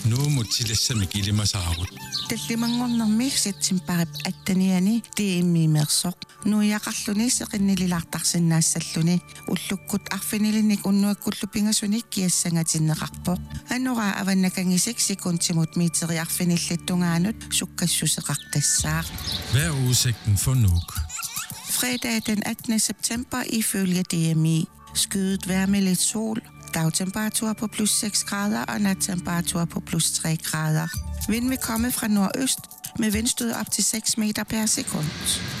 Nu mutillassamik masarut. таллимангорнэрмииксатсим аттаниани тииммиимерсоқ нуяқарлуни уллуккут арфинилинник уннуаккуллу киассангатиннеқарпоқ аннора аваннакангисик секундтимут миитериарфиниллаттунгаанут суккассусеқартассаа. Hvad er udsigten for Nuuk? Fredag den 18. september ifølge DMI. Skyet vejr med lidt sol. Dagtemperatur på plus 6 grader og nattemperatur på plus 3 grader. Vind vil komme fra nordøst med vindstød op til 6 meter per sekund.